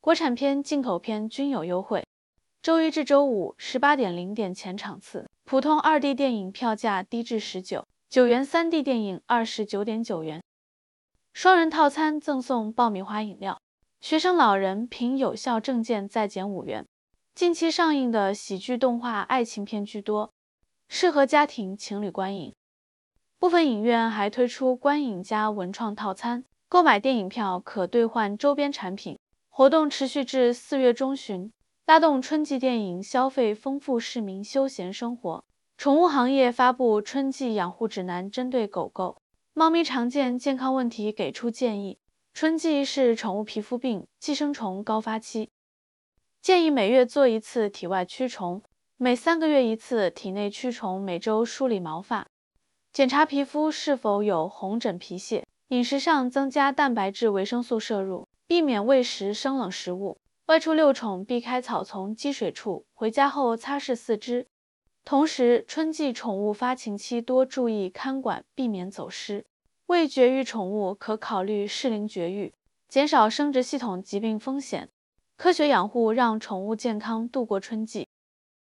国产片、进口片均有优惠。周一至周五18.0点前场次，普通 2D 电影票价低至19元，3D 电影29.9元。双人套餐赠送爆米花饮料，学生老人凭有效证件再减5元。近期上映的喜剧、动画、爱情片居多，适合家庭情侣观影。部分影院还推出观影加文创套餐，购买电影票可兑换周边产品。活动持续至4月中旬，拉动春季电影消费，丰富市民休闲生活。宠物行业发布春季养护指南，针对狗狗、猫咪常见健康问题给出建议。春季是宠物皮肤病、寄生虫高发期，建议每月做1次体外驱虫，每3个月1次体内驱虫，每周梳理毛发，检查皮肤是否有红疹皮屑。饮食上增加蛋白质、维生素摄入，避免喂食生冷食物。外出遛宠避开草丛、积水处，回家后擦拭四肢。同时，春季宠物发情期多注意看管，避免走失。未绝育宠物可考虑适龄绝育，减少生殖系统疾病风险。科学养护让宠物健康度过春季。